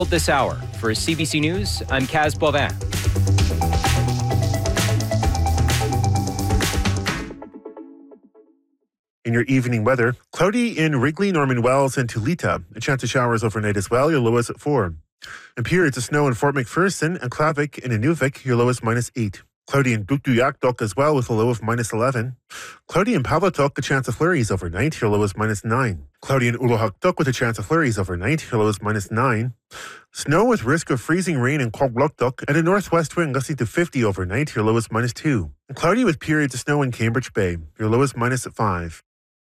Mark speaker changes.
Speaker 1: This hour. For CBC News, I'm Kaz Bovin.
Speaker 2: In your evening weather, cloudy in Wrigley, Norman Wells and Tulita. A chance of showers overnight as well, your lowest at 4. And periods of snow in Fort McPherson and Clavik and Inuvik, your lowest -8. Cloudy in Dukduyakdok as well with a low of -11. Cloudy in Pavlitok, a chance of flurries overnight, your lowest -9. Cloudy in Uluhakduk with a chance of flurries overnight, your lowest -9. Snow with risk of freezing rain in Quagluktuk and a northwest wind gusting to 50 overnight, your lowest -2. And cloudy with periods of snow in Cambridge Bay, your lowest -5.